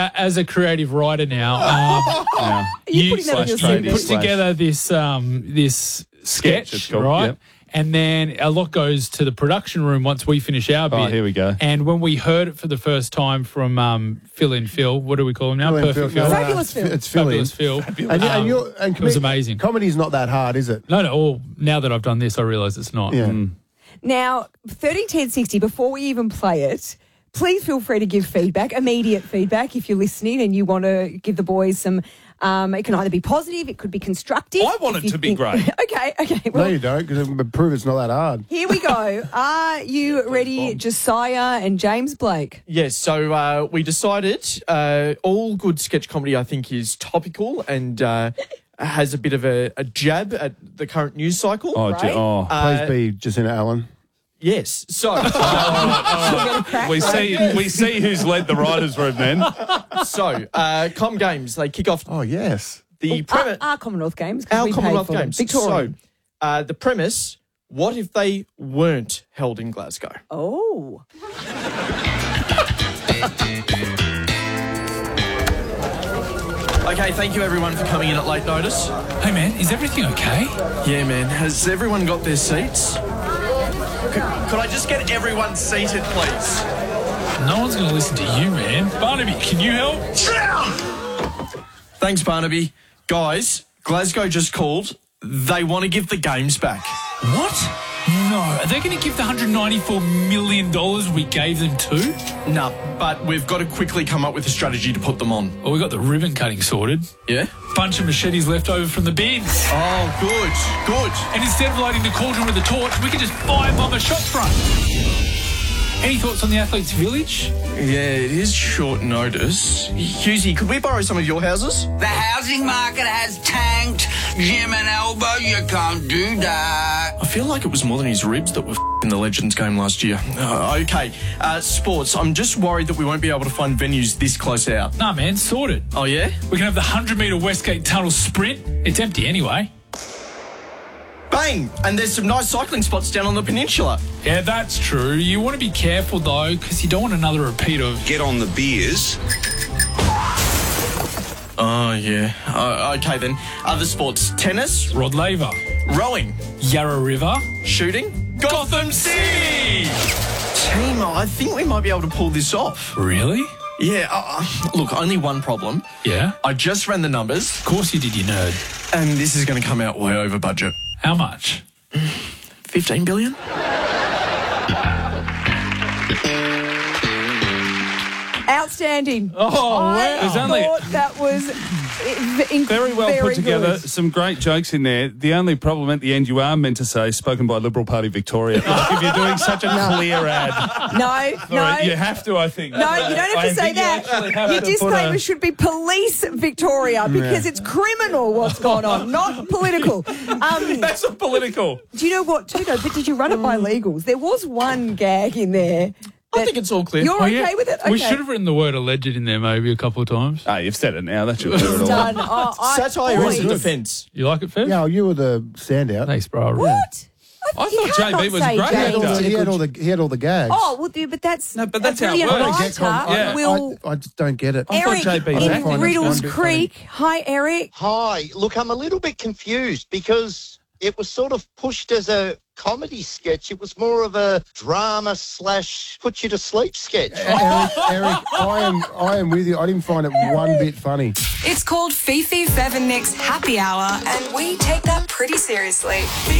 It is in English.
as a creative writer now, you put together this sketch, it's called, right? Yep. And then a lot goes to the production room once we finish our bit. Oh, here we go. And when we heard it for the first time from Phil and Phil, what do we call him now? Perfect Phil. Fabulous Phil. It's Phil. Fabulous Phil. And it was amazing. Comedy's not that hard, is it? No. Well, now that I've done this, I realise it's not. Yeah. Now, 30 10 60, before we even play it, please feel free to give feedback, immediate feedback, if you're listening and you want to give the boys some. It can either be positive, it could be constructive. I want it to be great. Okay. No, you don't, because it prove it's not that hard. Here we go. Are you ready, Josiah and James Blake? Yes, so we decided all good sketch comedy, I think, is topical and has a bit of a jab at the current news cycle. Please be Jacinta Allen. Yes, so we see who's led the writers' room then. So Com Games, they kick off. Oh yes, the premise. Our Commonwealth Games. Our Commonwealth Games. Victoria. So the premise: what if they weren't held in Glasgow? Oh. Okay, thank you everyone for coming in at late notice. Hey, man, is everything okay? Yeah, man. Has everyone got their seats? Could I just get everyone seated, please? No one's going to listen to you, man. Barnaby, can you help? Thanks, Barnaby. Guys, Glasgow just called. They want to give the games back. What? No. Are they going to give the $194 million we gave them too? No, but we've got to quickly come up with a strategy to put them on. Well, we got the ribbon cutting sorted. Yeah? Bunch of machetes left over from the bins. Oh, good. And instead of lighting the cauldron with a torch, we could just firebomb a shop front. Any thoughts on the Athletes Village? Yeah, it is short notice. Hughesy, could we borrow some of your houses? The housing market has tanked. Jim and Elbow, you can't do that. I feel like it was more than his ribs that were in the Legends game last year. Okay, sports. I'm just worried that we won't be able to find venues this close out. Nah, man, sorted. Oh, yeah? We can have the 100-metre Westgate Tunnel sprint. It's empty anyway. Bang! And there's some nice cycling spots down on the peninsula. Yeah, that's true. You want to be careful, though, because you don't want another repeat of... Get on the beers. Oh, yeah. Okay, then. Other sports. Tennis. Rod Laver. Rowing. Yarra River. Shooting. Gotham City! Team, I think we might be able to pull this off. Really? Yeah. Look, only one problem. Yeah? I just ran the numbers. Of course you did, you nerd. And this is going to come out way over budget. How much? 15 billion? Outstanding. Oh, I thought that was very well put together. Good. Some great jokes in there. The only problem at the end, you are meant to say, spoken by Liberal Party Victoria. Like if you're doing such a clear ad. No. You have to, I think. No, you don't have to say that. Your disclaimer should be Police Victoria because it's criminal what's going on, not political. That's not political. Do you know what, too, though? But did you run it by legals? There was one gag in there. I think it's all clear. You're okay with it? Okay. We should have written the word alleged in there maybe a couple of times. Ah, you've said it now. That should do it all. Done. Satire is a defence. You like it, Fev? Yeah, you were the standout. Thanks, bro. What? I thought JB was great. He had all the gags. Oh, well, but that's how it works. I just don't get it. Eric in Riddles Creek. Hi, Eric. Hi. Look, I'm a little bit confused because it was sort of pushed as a comedy sketch. It was more of a drama / put you to sleep sketch. Eric, I am with you. I didn't find it one bit funny. It's called Fifi, Fev and Nick's Happy Hour, and we take that pretty seriously.